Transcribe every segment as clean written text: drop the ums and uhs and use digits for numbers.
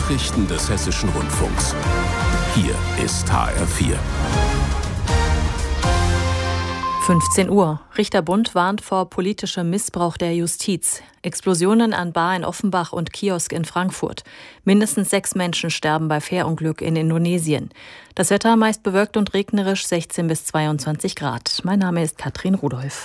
Nachrichten des Hessischen Rundfunks. Hier ist HR4. 15 Uhr. Richterbund warnt vor politischem Missbrauch der Justiz. Explosionen an Bar in Offenbach und Kiosk in Frankfurt. Mindestens 6 Menschen sterben bei Fährunglück in Indonesien. Das Wetter meist bewölkt und regnerisch, 16 bis 22 Grad. Mein Name ist Katrin Rudolph.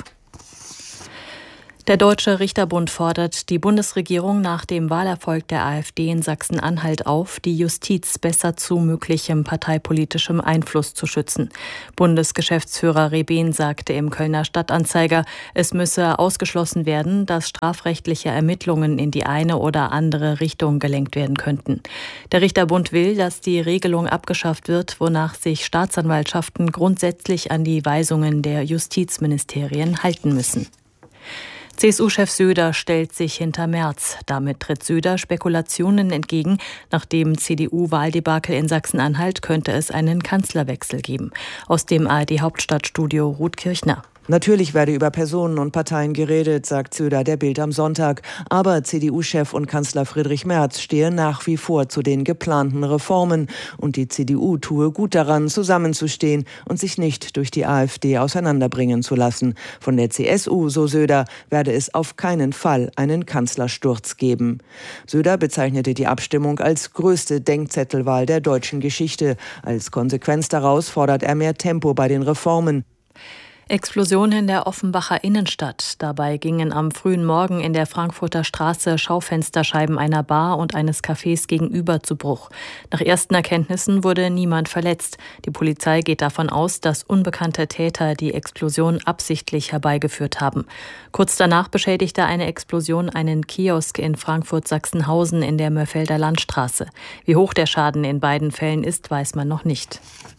Der Deutsche Richterbund fordert die Bundesregierung nach dem Wahlerfolg der AfD in Sachsen-Anhalt auf, die Justiz besser zu möglichem parteipolitischem Einfluss zu schützen. Bundesgeschäftsführer Rebehn sagte im Kölner Stadtanzeiger, es müsse ausgeschlossen werden, dass strafrechtliche Ermittlungen in die eine oder andere Richtung gelenkt werden könnten. Der Richterbund will, dass die Regelung abgeschafft wird, wonach sich Staatsanwaltschaften grundsätzlich an die Weisungen der Justizministerien halten müssen. CSU-Chef Söder stellt sich hinter Merz. Damit tritt Söder Spekulationen entgegen. Nach dem CDU-Wahldebakel in Sachsen-Anhalt könnte es einen Kanzlerwechsel geben. Aus dem ARD-Hauptstadtstudio Ruth Kirchner. Natürlich werde über Personen und Parteien geredet, sagt Söder der Bild am Sonntag. Aber CDU-Chef und Kanzler Friedrich Merz stehe nach wie vor zu den geplanten Reformen. Und die CDU tue gut daran, zusammenzustehen und sich nicht durch die AfD auseinanderbringen zu lassen. Von der CSU, so Söder, werde es auf keinen Fall einen Kanzlersturz geben. Söder bezeichnete die Abstimmung als größte Denkzettelwahl der deutschen Geschichte. Als Konsequenz daraus fordert er mehr Tempo bei den Reformen. Explosion in der Offenbacher Innenstadt. Dabei gingen am frühen Morgen in der Frankfurter Straße Schaufensterscheiben einer Bar und eines Cafés gegenüber zu Bruch. Nach ersten Erkenntnissen wurde niemand verletzt. Die Polizei geht davon aus, dass unbekannte Täter die Explosion absichtlich herbeigeführt haben. Kurz danach beschädigte eine Explosion einen Kiosk in Frankfurt-Sachsenhausen in der Mörfelder Landstraße. Wie hoch der Schaden in beiden Fällen ist, weiß man noch nicht.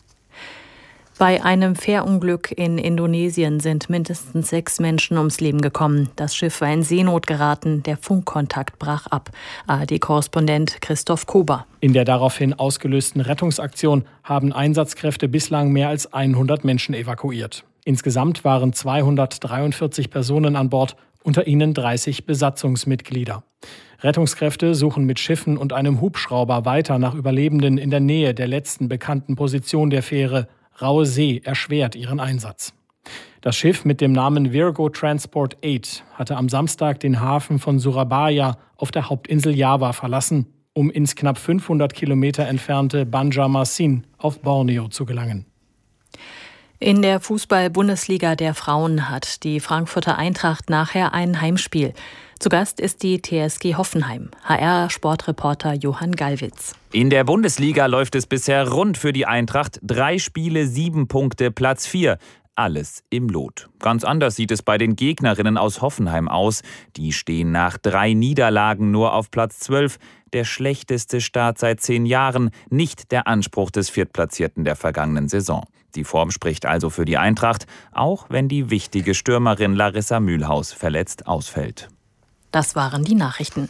Bei einem Fährunglück in Indonesien sind mindestens 6 Menschen ums Leben gekommen. Das Schiff war in Seenot geraten, der Funkkontakt brach ab. ARD-Korrespondent Christoph Kober. In der daraufhin ausgelösten Rettungsaktion haben Einsatzkräfte bislang mehr als 100 Menschen evakuiert. Insgesamt waren 243 Personen an Bord, unter ihnen 30 Besatzungsmitglieder. Rettungskräfte suchen mit Schiffen und einem Hubschrauber weiter nach Überlebenden in der Nähe der letzten bekannten Position der Fähre. Raue See erschwert ihren Einsatz. Das Schiff mit dem Namen Virgo Transport 8 hatte am Samstag den Hafen von Surabaya auf der Hauptinsel Java verlassen, um ins knapp 500 Kilometer entfernte Banjarmasin auf Borneo zu gelangen. In der Fußball-Bundesliga der Frauen hat die Frankfurter Eintracht nachher ein Heimspiel. Zu Gast ist die TSG Hoffenheim. HR-Sportreporter Johann Gallwitz. In der Bundesliga läuft es bisher rund für die Eintracht. 3 Spiele, 7 Punkte, Platz 4. Alles im Lot. Ganz anders sieht es bei den Gegnerinnen aus Hoffenheim aus. Die stehen nach 3 Niederlagen nur auf Platz 12. Der schlechteste Start seit 10 Jahren. Nicht der Anspruch des Viertplatzierten der vergangenen Saison. Die Form spricht also für die Eintracht, auch wenn die wichtige Stürmerin Larissa Mühlhaus verletzt ausfällt. Das waren die Nachrichten.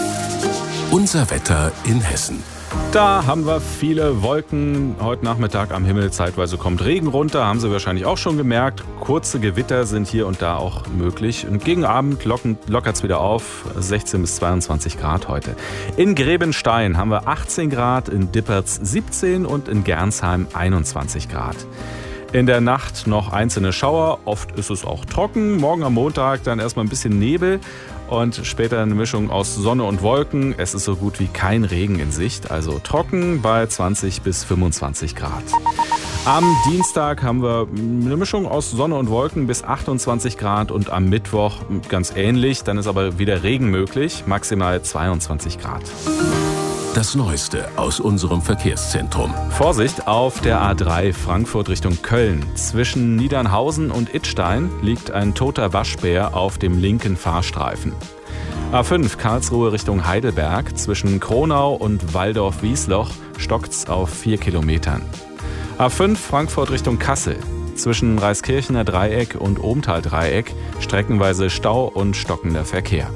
Unser Wetter in Hessen. Da haben wir viele Wolken. Heute Nachmittag am Himmel zeitweise kommt Regen runter, haben Sie wahrscheinlich auch schon gemerkt. Kurze Gewitter sind hier und da auch möglich. Und gegen Abend lockert es wieder auf, 16 bis 22 Grad heute. In Grebenstein haben wir 18 Grad, in Dippertz 17 und in Gernsheim 21 Grad. In der Nacht noch einzelne Schauer, oft ist es auch trocken. Morgen am Montag dann erstmal ein bisschen Nebel und später eine Mischung aus Sonne und Wolken. Es ist so gut wie kein Regen in Sicht, also trocken bei 20 bis 25 Grad. Am Dienstag haben wir eine Mischung aus Sonne und Wolken bis 28 Grad und am Mittwoch ganz ähnlich. Dann ist aber wieder Regen möglich, maximal 22 Grad. Das Neueste aus unserem Verkehrszentrum. Vorsicht auf der A3 Frankfurt Richtung Köln. Zwischen Niedernhausen und Idstein liegt ein toter Waschbär auf dem linken Fahrstreifen. A5 Karlsruhe Richtung Heidelberg. Zwischen Kronau und Waldorf-Wiesloch stockt's auf 4 Kilometern. A5 Frankfurt Richtung Kassel. Zwischen Reiskirchener Dreieck und Ohmtal-Dreieck streckenweise Stau und stockender Verkehr.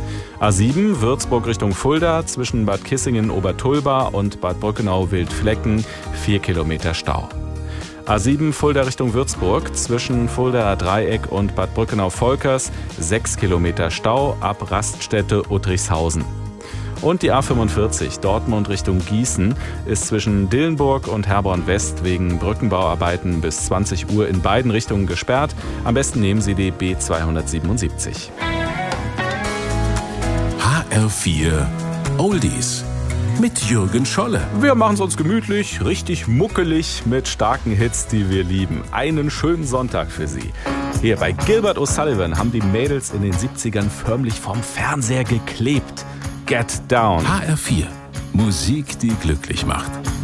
A7 Würzburg Richtung Fulda, zwischen Bad Kissingen-Obertulba und Bad Brückenau-Wildflecken 4 Kilometer Stau. A7 Fulda Richtung Würzburg, zwischen Fuldaer Dreieck und Bad Brückenau-Volkers 6 Kilometer Stau ab Raststätte Uttrichshausen. Und die A45 Dortmund Richtung Gießen ist zwischen Dillenburg und Herborn West wegen Brückenbauarbeiten bis 20 Uhr in beiden Richtungen gesperrt. Am besten nehmen Sie die B277. HR4 Oldies mit Jürgen Scholle. Wir machen es uns gemütlich, richtig muckelig mit starken Hits, die wir lieben. Einen schönen Sonntag für Sie. Hier bei Gilbert O'Sullivan haben die Mädels in den 70ern förmlich vom Fernseher geklebt. Get Down. HR4 Musik, die glücklich macht.